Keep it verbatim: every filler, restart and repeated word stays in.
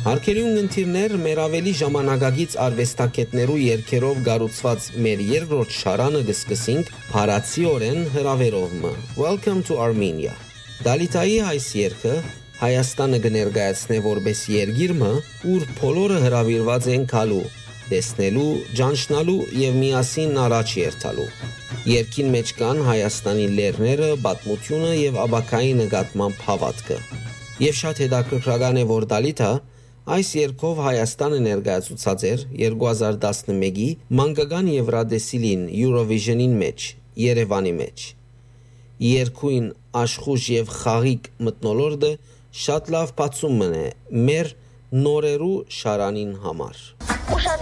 Հարկերյուն ընթիրներ մեր ավելի ժամանակագից արվեստակետներու երկերով գառուցված մեր երկրորդ շարանը գսկսինք հարացիորեն հրավերով մը. Welcome to Armenia. Դալիտայի այս երգը Հայաստանը կներկայացնե որպես երգիր մը, ուր բոլորը հրավիրված են գալու, տեսնելու, ճանչնալու եւ միասին առաջ երթալու։ Երգին մեջ կան Հայաստանի լեռները, պատմությունը եւ աբակայի նկատմամբ հավատքը։ Եվ շատ հետաքրքրական է, որ Դալիթա այս երգով Հայաստանը ներկայացուցած էր երկու հազար տասնմեկի մանկական Եվրադեսիլին Eurovision-ին մեջ, Երևանի մեջ։ Երգույն աշխուժ եւ խաղիկ մթնոլորտը շատ լավ բացում մնե մեր նորերու շարանին համար։